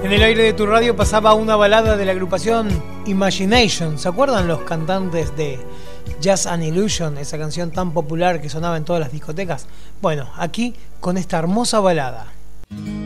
En el aire de tu radio pasaba una balada de la agrupación Imagination. ¿Se acuerdan los cantantes de Jazz and Illusion? Esa canción tan popular que sonaba en todas las discotecas. Bueno, aquí con esta hermosa balada.